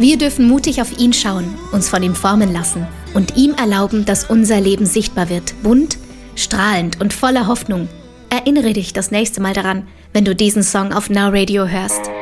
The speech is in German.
Wir dürfen mutig auf ihn schauen, uns von ihm formen lassen und ihm erlauben, dass unser Leben sichtbar wird, bunt, strahlend und voller Hoffnung. Erinnere dich das nächste Mal daran, wenn du diesen Song auf Now Radio hörst.